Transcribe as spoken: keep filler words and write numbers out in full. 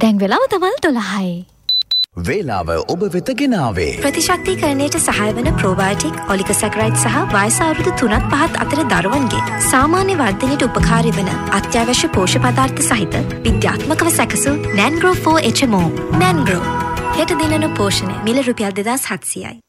දැන් වෙලාව තමල් දොළහයි. වේලාව ඔබ වෙත ගෙනාවේ ප්‍රතිශක්තිකරණයට සහාය වන ප්‍රෝබයෝටික් ඔලිගොසැකරයිඩ් සහ වයස අවුරුදු තුනත් පහත් අතර දරුවන්ගේ සාමාන්‍ය වර්ධනයට උපකාරී වන අත්‍යවශ්‍ය පෝෂ්‍ය පදාර්ථ සහිත විද්‍යාත්මකව සැකසූ නැන්ග්‍රෝ ෆෝර් එච් එම් ඕ. නැන්ග්‍රෝ හෙට දිනන පෝෂණය මිල රුපියල් දෙදාස් හත්සියයි.